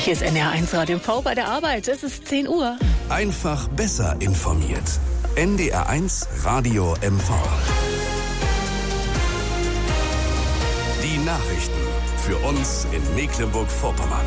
Hier ist NDR1 Radio MV bei der Arbeit. Es ist 10 Uhr. Einfach besser informiert. NDR1 Radio MV. Die Nachrichten für uns in Mecklenburg-Vorpommern.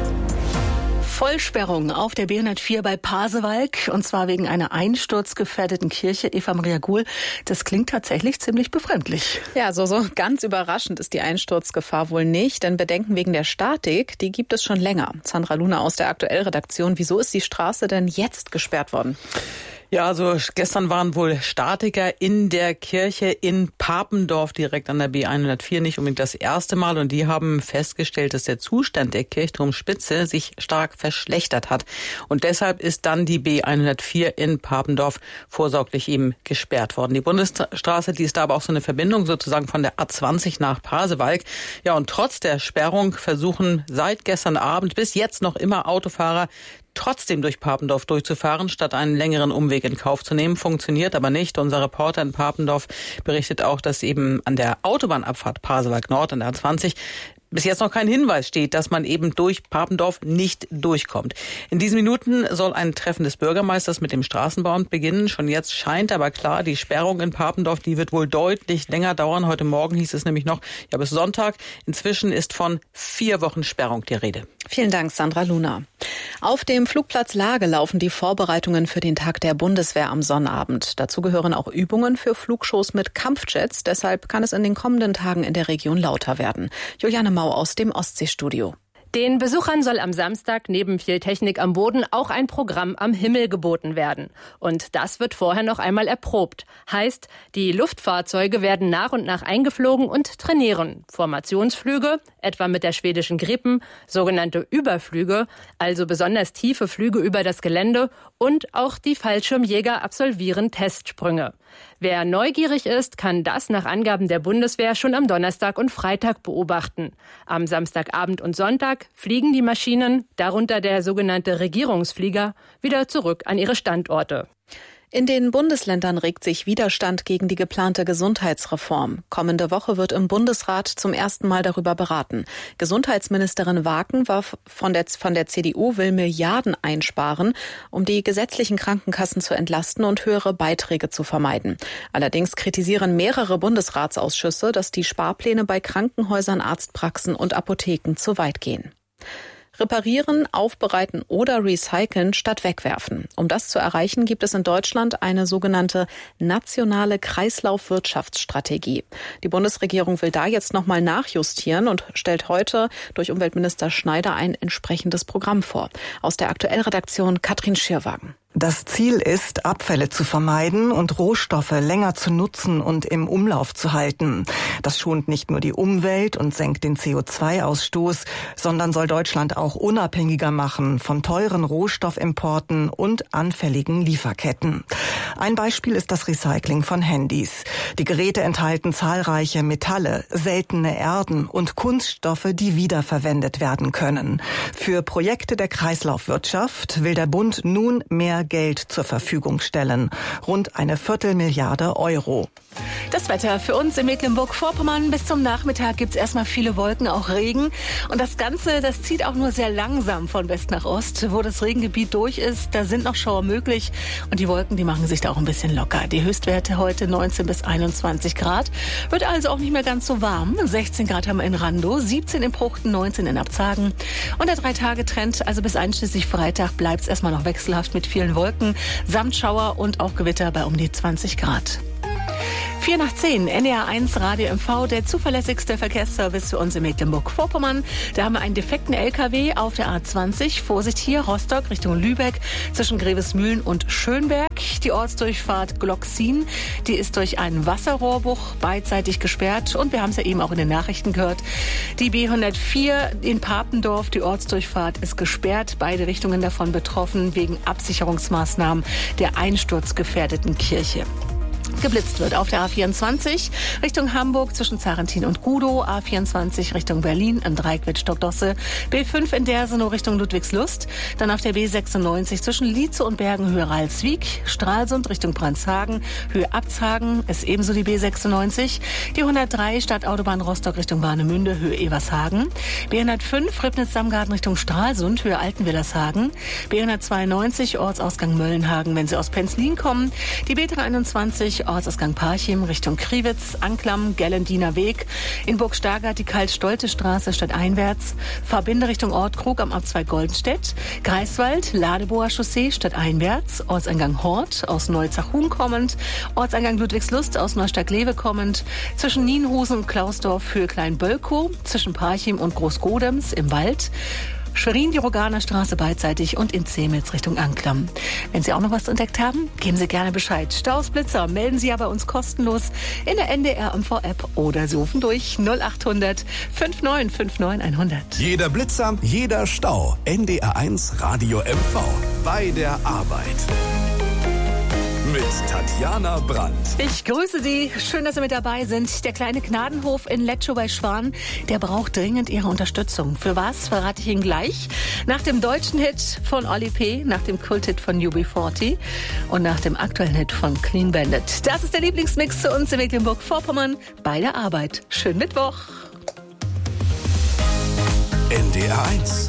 Vollsperrung auf der B104 bei Pasewalk, und zwar wegen einer einsturzgefährdeten Kirche. Eva Maria Guhl, das klingt tatsächlich ziemlich befremdlich. Ja, so ganz überraschend ist die Einsturzgefahr wohl nicht, denn Bedenken wegen der Statik, die gibt es schon länger. Sandra Luna aus der Aktuell-Redaktion, wieso ist die Straße denn jetzt gesperrt worden? Ja, also gestern waren wohl Statiker in der Kirche in Papendorf direkt an der B104 nicht unbedingt das erste Mal, und die haben festgestellt, dass der Zustand der Kirchturmspitze sich stark verschlechtert hat. Und deshalb ist dann die B104 in Papendorf vorsorglich eben gesperrt worden. Die Bundesstraße, die ist da aber auch so eine Verbindung sozusagen von der A20 nach Pasewalk. Ja, und trotz der Sperrung versuchen seit gestern Abend bis jetzt noch immer Autofahrer trotzdem durch Papendorf durchzufahren, statt einen längeren Umweg in Kauf zu nehmen. Funktioniert aber nicht. Unser Reporter in Papendorf berichtet auch, dass eben an der Autobahnabfahrt Pasewalk Nord an der A20 bis jetzt noch kein Hinweis steht, dass man eben durch Papendorf nicht durchkommt. In diesen Minuten soll ein Treffen des Bürgermeisters mit dem Straßenbauamt beginnen. Schon jetzt scheint aber klar, die Sperrung in Papendorf, die wird wohl deutlich länger dauern. Heute Morgen hieß es nämlich noch, ja, bis Sonntag. Inzwischen ist von 4 Wochen Sperrung die Rede. Vielen Dank, Sandra Luna. Auf dem Flugplatz Lage laufen die Vorbereitungen für den Tag der Bundeswehr am Sonnabend. Dazu gehören auch Übungen für Flugshows mit Kampfjets. Deshalb kann es in den kommenden Tagen in der Region lauter werden. Juliane Mau aus dem Ostseestudio. Den Besuchern soll am Samstag neben viel Technik am Boden auch ein Programm am Himmel geboten werden. Und das wird vorher noch einmal erprobt. Heißt, die Luftfahrzeuge werden nach und nach eingeflogen und trainieren. Formationsflüge, etwa mit der schwedischen Gripen, sogenannte Überflüge, also besonders tiefe Flüge über das Gelände, und auch die Fallschirmjäger absolvieren Testsprünge. Wer neugierig ist, kann das nach Angaben der Bundeswehr schon am Donnerstag und Freitag beobachten. Am Samstagabend und Sonntag fliegen die Maschinen, darunter der sogenannte Regierungsflieger, wieder zurück an ihre Standorte. In den Bundesländern regt sich Widerstand gegen die geplante Gesundheitsreform. Kommende Woche wird im Bundesrat zum ersten Mal darüber beraten. Gesundheitsministerin Waken von der CDU will Milliarden einsparen, um die gesetzlichen Krankenkassen zu entlasten und höhere Beiträge zu vermeiden. Allerdings kritisieren mehrere Bundesratsausschüsse, dass die Sparpläne bei Krankenhäusern, Arztpraxen und Apotheken zu weit gehen. Reparieren, aufbereiten oder recyceln statt wegwerfen. Um das zu erreichen, gibt es in Deutschland eine sogenannte nationale Kreislaufwirtschaftsstrategie. Die Bundesregierung will da jetzt nochmal nachjustieren und stellt heute durch Umweltminister Schneider ein entsprechendes Programm vor. Aus der Aktuell-Redaktion Katrin Schirwagen. Das Ziel ist, Abfälle zu vermeiden und Rohstoffe länger zu nutzen und im Umlauf zu halten. Das schont nicht nur die Umwelt und senkt den CO2-Ausstoß, sondern soll Deutschland auch unabhängiger machen von teuren Rohstoffimporten und anfälligen Lieferketten. Ein Beispiel ist das Recycling von Handys. Die Geräte enthalten zahlreiche Metalle, seltene Erden und Kunststoffe, die wiederverwendet werden können. Für Projekte der Kreislaufwirtschaft will der Bund nun mehr Geld zur Verfügung stellen. Rund 1/4 Milliarde Euro. Das Wetter für uns in Mecklenburg-Vorpommern. Bis zum Nachmittag gibt's erstmal viele Wolken, auch Regen. Und das Ganze, das zieht auch nur sehr langsam von West nach Ost. Wo das Regengebiet durch ist, da sind noch Schauer möglich. Und die Wolken, die machen sich da auch ein bisschen locker. Die Höchstwerte heute 19 bis 21 Grad. Wird also auch nicht mehr ganz so warm. 16 Grad haben wir in Randow, 17 in Pruchten, 19 in Abzagen. Und der 3-Tage-Trend, also bis einschließlich Freitag, bleibt's erstmal noch wechselhaft mit vielen Wolken, samt Schauer und auch Gewitter bei um die 20 Grad. 4 nach 10, NDR1 Radio MV, der zuverlässigste Verkehrsservice für uns in Mecklenburg-Vorpommern. Da haben wir einen defekten LKW auf der A20. Vorsicht hier, Rostock Richtung Lübeck, zwischen Grevesmühlen und Schönberg. Die Ortsdurchfahrt Glocksin, die ist durch einen Wasserrohrbruch beidseitig gesperrt. Und wir haben es ja eben auch in den Nachrichten gehört. Die B104 in Papendorf, die Ortsdurchfahrt ist gesperrt. Beide Richtungen davon betroffen wegen Absicherungsmaßnahmen der einsturzgefährdeten Kirche. geblitzt wird. Auf der A24 Richtung Hamburg zwischen Zarentin und Gudow, A24 Richtung Berlin im Dreieck Wittstock-Dosse, B5 in Dersenow Richtung Ludwigslust, dann auf der B96 zwischen Lietze und Bergen Höhe Ralswiek, Stralsund Richtung Brandshagen, Höhe Abtshagen ist ebenso die B96, die 103 Stadtautobahn Rostock Richtung Warnemünde, Höhe Evershagen, B105 Ribnitz-Damgarten Richtung Stralsund, Höhe Altenwillershagen, B192 Ortsausgang Möllenhagen, wenn Sie aus Penzlin kommen, die B321 Ortsausgang Parchim Richtung Kriwitz, Anklam, Gellendiner Weg, in Burg-Stargard die Karl-Stolte-Straße stadteinwärts, Verbinde Richtung Ortkrug am Abzweig Goldenstedt, Greifswald, Ladeboer Chaussee stadteinwärts, Ortseingang Hort aus Neuzach-Huhn kommend, Ortseingang Ludwigslust aus Neustadt-Glewe kommend, zwischen Nienhusen und Klausdorf für Kleinbölkow, zwischen Parchim und Großgodems im Wald, Schwerin, die Roganer Straße beidseitig und in Zemitz Richtung Anklam. Wenn Sie auch noch was entdeckt haben, geben Sie gerne Bescheid. Staus, Blitzer melden Sie ja bei uns kostenlos in der NDR MV-App oder Sie rufen durch 0800 5959 100. Jeder Blitzer, jeder Stau. NDR1 Radio MV. Bei der Arbeit. Mit Tatjana Brandt. Ich grüße Sie. Schön, dass Sie mit dabei sind. Der kleine Gnadenhof in Letschow bei Schwan, der braucht dringend Ihre Unterstützung. Für was, verrate ich Ihnen gleich. Nach dem deutschen Hit von Oli P., nach dem Kulthit von UB40 und nach dem aktuellen Hit von Clean Bandit. Das ist der Lieblingsmix zu uns in Mecklenburg-Vorpommern bei der Arbeit. Schönen Mittwoch. NDR1